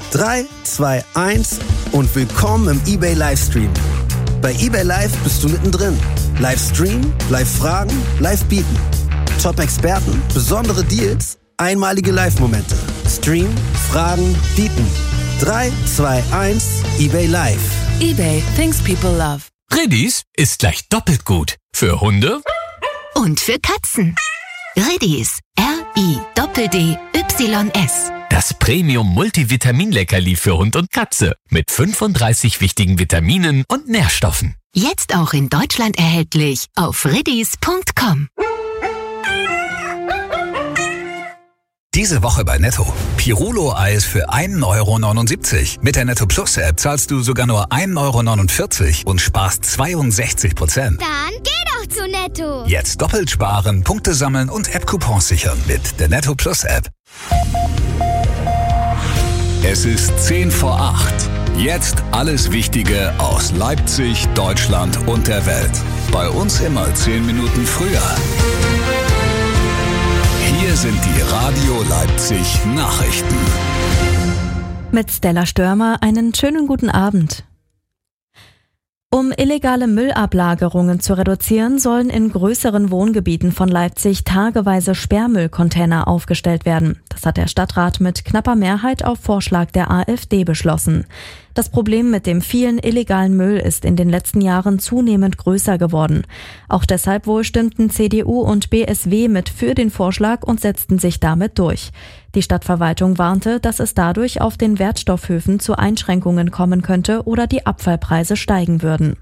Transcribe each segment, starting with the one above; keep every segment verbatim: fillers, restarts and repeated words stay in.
drei, zwei, eins und willkommen im eBay Livestream. Bei eBay Live bist du mittendrin. Live streamen, live fragen, live bieten. Top-Experten, besondere Deals, einmalige Live-Momente. Stream, fragen, bieten. drei, zwei, eins, eBay Live. eBay, things people love. Riddies ist gleich doppelt gut. Für Hunde und für Katzen. Riddies, R I D D Y S. Das Premium-Multivitamin-Leckerli für Hund und Katze mit fünfunddreißig wichtigen Vitaminen und Nährstoffen. Jetzt auch in Deutschland erhältlich auf riddies punkt com. Diese Woche bei Netto. Pirulo-Eis für ein Euro neunundsiebzig. Mit der Netto Plus App zahlst du sogar nur ein Euro neunundvierzig und sparst zweiundsechzig Prozent. Dann geh doch zu Netto. Jetzt doppelt sparen, Punkte sammeln und App-Coupons sichern mit der Netto Plus App. Es ist zehn vor acht. Jetzt alles Wichtige aus Leipzig, Deutschland und der Welt. Bei uns immer zehn Minuten früher. Hier sind die Radio Leipzig Nachrichten. Mit Stella Störmer einen schönen guten Abend. Um illegale Müllablagerungen zu reduzieren, sollen in größeren Wohngebieten von Leipzig tageweise Sperrmüllcontainer aufgestellt werden. Das hat der Stadtrat mit knapper Mehrheit auf Vorschlag der AfD beschlossen. Das Problem mit dem vielen illegalen Müll ist in den letzten Jahren zunehmend größer geworden. Auch deshalb wohl stimmten C D U und B S W mit für den Vorschlag und setzten sich damit durch. Die Stadtverwaltung warnte, dass es dadurch auf den Wertstoffhöfen zu Einschränkungen kommen könnte oder die Abfallpreise steigen würden.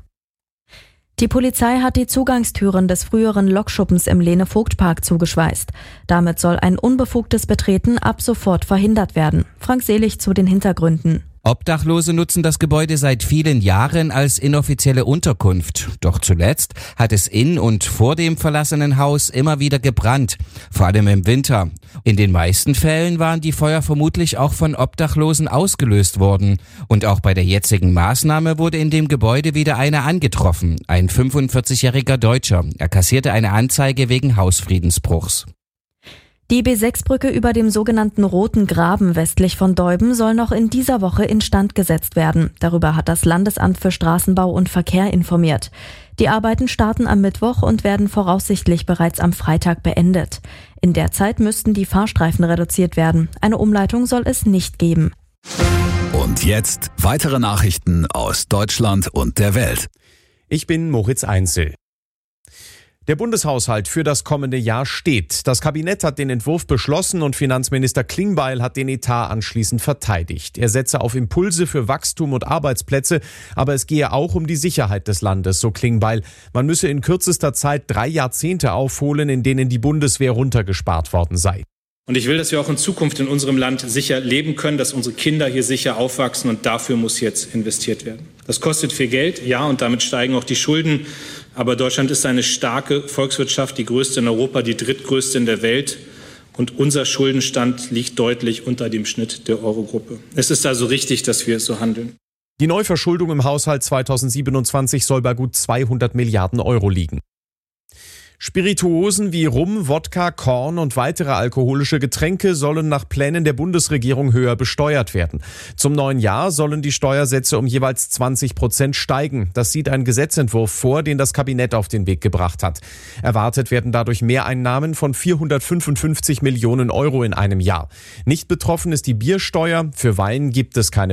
Die Polizei hat die Zugangstüren des früheren Lokschuppens im Lene-Vogt-Park zugeschweißt. Damit soll ein unbefugtes Betreten ab sofort verhindert werden. Frank Selig zu den Hintergründen. Obdachlose nutzen das Gebäude seit vielen Jahren als inoffizielle Unterkunft. Doch zuletzt hat es in und vor dem verlassenen Haus immer wieder gebrannt, vor allem im Winter. In den meisten Fällen waren die Feuer vermutlich auch von Obdachlosen ausgelöst worden. Und auch bei der jetzigen Maßnahme wurde in dem Gebäude wieder einer angetroffen, ein fünfundvierzigjähriger Deutscher. Er kassierte eine Anzeige wegen Hausfriedensbruchs. Die B sechs Brücke über dem sogenannten Roten Graben westlich von Deuben soll noch in dieser Woche instand gesetzt werden. Darüber hat das Landesamt für Straßenbau und Verkehr informiert. Die Arbeiten starten am Mittwoch und werden voraussichtlich bereits am Freitag beendet. In der Zeit müssten die Fahrstreifen reduziert werden. Eine Umleitung soll es nicht geben. Und jetzt weitere Nachrichten aus Deutschland und der Welt. Ich bin Moritz Einzel. Der Bundeshaushalt für das kommende Jahr steht. Das Kabinett hat den Entwurf beschlossen und Finanzminister Klingbeil hat den Etat anschließend verteidigt. Er setze auf Impulse für Wachstum und Arbeitsplätze, aber es gehe auch um die Sicherheit des Landes, so Klingbeil. Man müsse in kürzester Zeit drei Jahrzehnte aufholen, in denen die Bundeswehr runtergespart worden sei. Und ich will, dass wir auch in Zukunft in unserem Land sicher leben können, dass unsere Kinder hier sicher aufwachsen und dafür muss jetzt investiert werden. Das kostet viel Geld, ja, und damit steigen auch die Schulden. Aber Deutschland ist eine starke Volkswirtschaft, die größte in Europa, die drittgrößte in der Welt. Und unser Schuldenstand liegt deutlich unter dem Schnitt der Eurogruppe. Es ist also richtig, dass wir so handeln. Die Neuverschuldung im Haushalt zweitausendsiebenundzwanzig soll bei gut zweihundert Milliarden Euro liegen. Spirituosen wie Rum, Wodka, Korn und weitere alkoholische Getränke sollen nach Plänen der Bundesregierung höher besteuert werden. Zum neuen Jahr sollen die Steuersätze um jeweils zwanzig Prozent steigen. Das sieht ein Gesetzentwurf vor, den das Kabinett auf den Weg gebracht hat. Erwartet werden dadurch Mehreinnahmen von vierhundertfünfundfünfzig Millionen Euro in einem Jahr. Nicht betroffen ist die Biersteuer. Für Wein gibt es keine